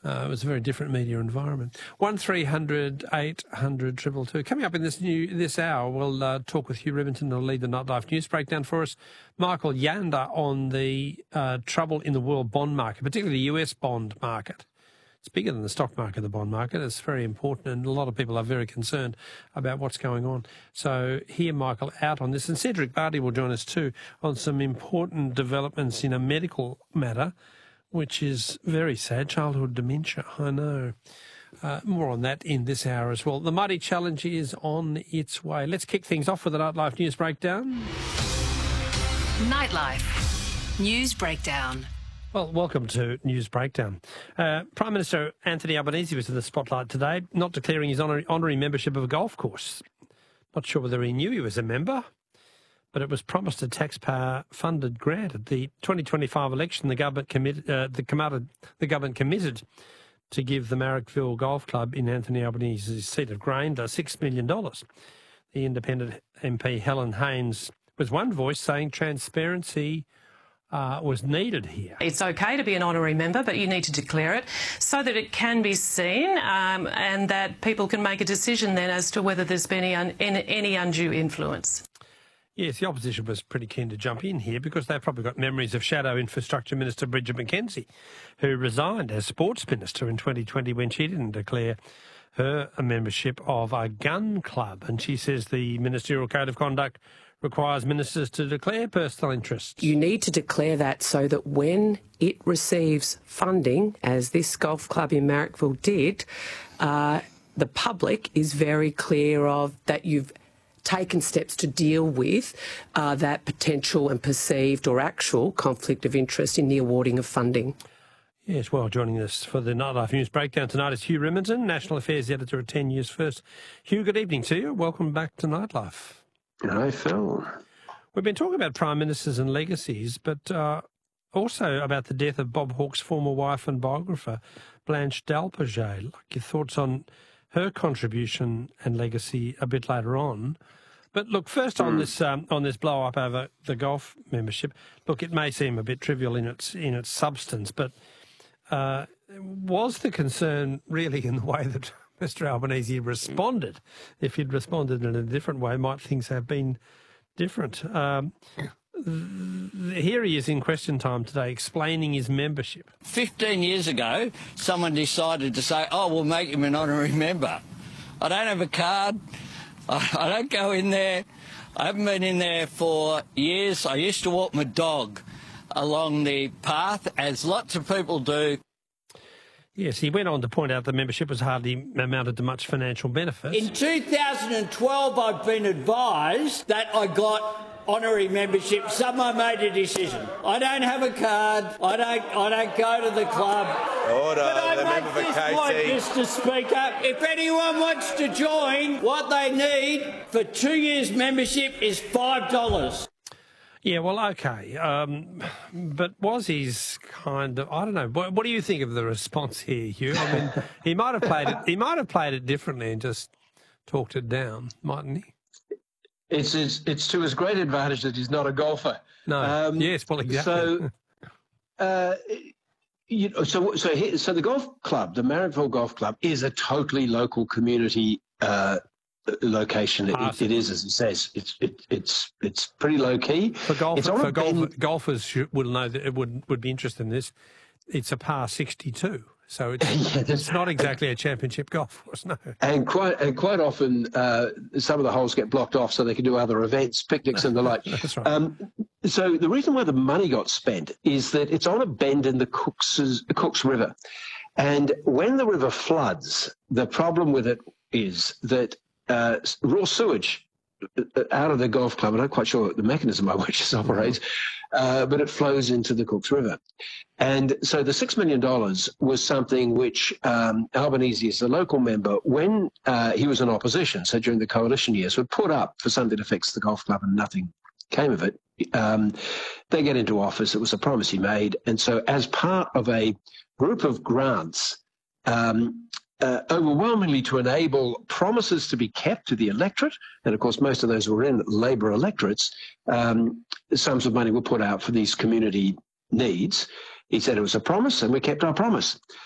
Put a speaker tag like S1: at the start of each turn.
S1: It was a very different media environment. 1300 800 222. Coming up in this hour, we'll talk with Hugh Ribbington, who'll lead the Nightlife News Breakdown for us. Michael Yanda on the trouble in the world bond market, particularly the US bond market. It's bigger than the stock market, the bond market. It's very important, and a lot of people are very concerned about what's going on. So hear Michael out on this. And Cedric Barty will join us too on some important developments in a medical matter, which is very sad, childhood dementia, I know. More on that in this hour as well. The Mighty Challenge is on its way. Let's kick things off with the Nightlife News Breakdown.
S2: Nightlife News Breakdown.
S1: Well, welcome to News Breakdown. Prime Minister Anthony Albanese was in the spotlight today, not declaring his honorary membership of a golf course. Not sure whether he knew he was a member, but it was promised a taxpayer-funded grant. At the 2025 election, the government committed to give the Marrickville Golf Club in Anthony Albanese's seat of Granger $6 million. The independent MP Helen Haynes was one voice saying transparency was needed here.
S3: It's okay to be an honorary member, but you need to declare it so that it can be seen and that people can make a decision then as to whether there's been any undue influence.
S1: Yes, the opposition was pretty keen to jump in here because they've probably got memories of Shadow Infrastructure Minister Bridget McKenzie, who resigned as Sports Minister in 2020 when she didn't declare her a membership of a gun club. And she says the Ministerial Code of Conduct requires ministers to declare personal interests.
S4: You need to declare that so that when it receives funding, as this golf club in Marrickville did, the public is very clear of that you've taken steps to deal with that potential and perceived or actual conflict of interest in the awarding of funding.
S1: Yes, well, joining us for the Nightlife News Breakdown tonight is Hugh Ribbington, National Affairs Editor at 10 News First. Hugh, good evening to you. Welcome back to Nightlife.
S5: Hi, Phil.
S1: We've been talking about prime ministers and legacies, but also about the death of Bob Hawke's former wife and biographer, Blanche Dalpaget. Like your thoughts on her contribution and legacy a bit later on. But look, first on this blow up over the golf membership. Look, it may seem a bit trivial in its substance, but was the concern really in the way that Mr Albanese responded? If he'd responded in a different way, might things have been different? Here he is in Question Time today explaining his membership.
S6: 15 years ago, someone decided to say, oh, we'll make him an honorary member. I don't have a card. I don't go in there. I haven't been in there for years. I used to walk my dog along the path, as lots of people do.
S1: Yes, he went on to point out the membership was hardly amounted to much financial benefit.
S6: In 2012, I've been advised that I got honorary membership. Someone made a decision. I don't have a card. I don't go to the club.
S7: Order.
S6: But I make this point, Mr. Speaker. If anyone wants to join, what they need for 2 years' membership is $5.
S1: Yeah, well, okay. But was his kind of, I don't know. What do you think of the response here, Hugh? I mean, he might have played it differently and just talked it down, mightn't he?
S5: It's to his great advantage that he's not a golfer.
S1: No. Yes, well, exactly.
S5: So, so the golf club, the Marrickville Golf Club, is a totally local community location. It is, as he says, it's pretty low key.
S1: For golfers will know that it would be interested in this. It's a par 62. So it's not exactly a championship golf course, no.
S5: And quite often, some of the holes get blocked off so they can do other events, picnics and the like.
S1: That's right.
S5: So the reason why the money got spent is that it's on a bend in the Cooks River. And when the river floods, the problem with it is that raw sewage out of the golf club, I'm not quite sure the mechanism by which this operates, but it flows into the Cooks River. And so the $6 million was something which Albanese, as a local member, when he was in opposition, so during the coalition years, would put up for something to fix the golf club, and nothing came of it. They get into office. It was a promise he made. And so as part of a group of grants, overwhelmingly to enable promises to be kept to the electorate, and of course most of those were in Labor electorates, sums of money were put out for these community needs. He said it was a promise, and we kept our promise.